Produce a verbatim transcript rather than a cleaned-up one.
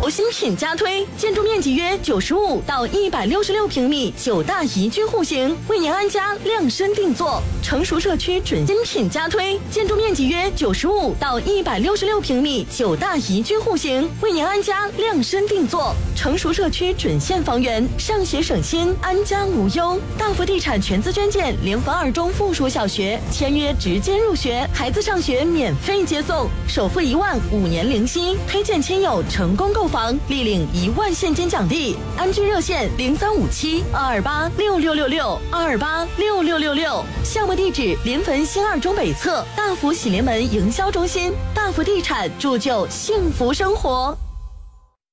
新品加推，建筑面积约九十五到一百六十六平米，九大宜居户型，为您安家量身定做。成熟社区准新品加推，建筑面积约九十五到一百六十六平米，九大宜居户型，为您安家量身定做。成熟社区准现房源，上学省心，安家无忧。大福地产全资捐建联防二中附属小学，签约直接入学，孩子上学免费接送，首付一万，五年零息，推荐亲友成功购房，立领一万现金奖励。安居热线零三五七二二八六六六六二二八六六六六，项目地址临汾新二中北侧大福喜临门营销中心。大福地产铸就幸福生活。